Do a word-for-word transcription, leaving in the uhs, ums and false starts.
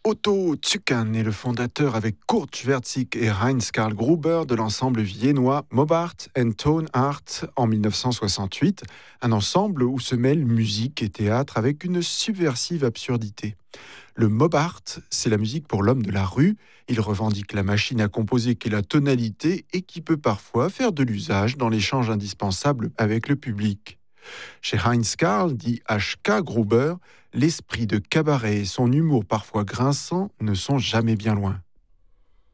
Otto Zuckan est le fondateur avec Kurt Schwertzig et Heinz Karl Gruber de l'ensemble viennois Mobart and Tone Art en mille neuf cent soixante-huit, un ensemble où se mêlent musique et théâtre avec une subversive absurdité. Le Mobart, c'est la musique pour l'homme de la rue. Il revendique la machine à composer qu'est la tonalité et qui peut parfois faire de l'usage dans l'échange indispensable avec le public. Chez Heinz Karl, dit H K Gruber, l'esprit de cabaret et son humour parfois grinçant ne sont jamais bien loin.